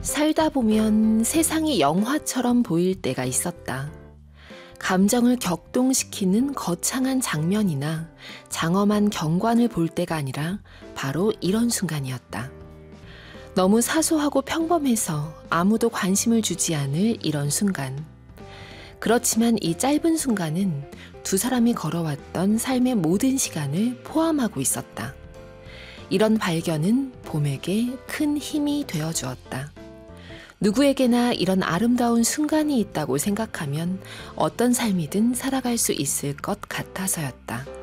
살다 보면 세상이 영화처럼 보일 때가 있었다. 감정을 격동시키는 거창한 장면이나 장엄한 경관을 볼 때가 아니라 바로 이런 순간이었다. 너무 사소하고 평범해서 아무도 관심을 주지 않을 이런 순간. 그렇지만 이 짧은 순간은 두 사람이 걸어왔던 삶의 모든 시간을 포함하고 있었다. 이런 발견은 봄에게 큰 힘이 되어주었다. 누구에게나 이런 아름다운 순간이 있다고 생각하면 어떤 삶이든 살아갈 수 있을 것 같아서였다.